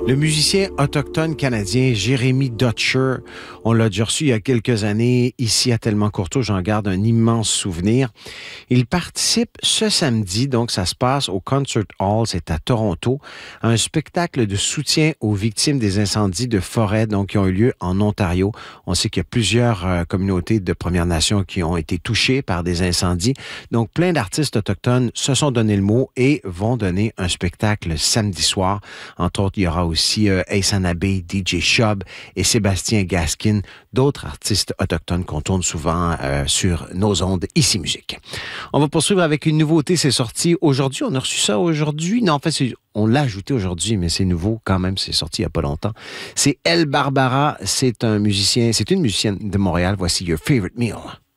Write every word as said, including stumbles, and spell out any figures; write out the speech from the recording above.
Le musicien autochtone canadien Jérémy Dutcher, on l'a déjà reçu il y a quelques années ici à Tellement-Courteau, j'en garde un immense souvenir. Il participe ce samedi, donc ça se passe au Concert Hall, c'est à Toronto, à un spectacle de soutien aux victimes des incendies de forêt donc qui ont eu lieu en Ontario. On sait qu'il y a plusieurs euh, communautés de Premières Nations qui ont été touchées par des incendies. Donc plein d'artistes autochtones se sont donné le mot et vont donner un spectacle samedi soir. Entre autres, il y aura aussi euh, Ace Anabé, D J Shub et Sébastien Gaskin, d'autres artistes autochtones qu'on tourne souvent euh, sur nos ondes Ici Musique. On va poursuivre avec une nouveauté, c'est sorti aujourd'hui. On a reçu ça aujourd'hui. Non, en fait, c'est, on l'a ajouté aujourd'hui, mais c'est nouveau quand même. C'est sorti il n'y a pas longtemps. C'est Elle Barbara. C'est un musicien, c'est une musicienne de Montréal. Voici Your Favorite Meal.